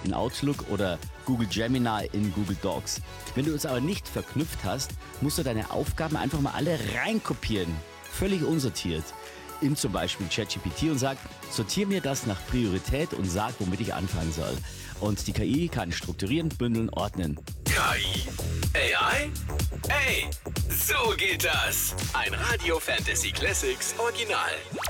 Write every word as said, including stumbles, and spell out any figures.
in Outlook oder Google Gemini in Google Docs. Wenn du es aber nicht verknüpft hast, musst du deine Aufgaben einfach mal alle reinkopieren. Völlig unsortiert. In zum Beispiel ChatGPT und sag, sortiere mir das nach Priorität und sag, womit ich anfangen soll. Und die K I kann strukturieren, bündeln, ordnen. K I? A I? Ey, so geht das. Ein Radio Fantasy Classics Original.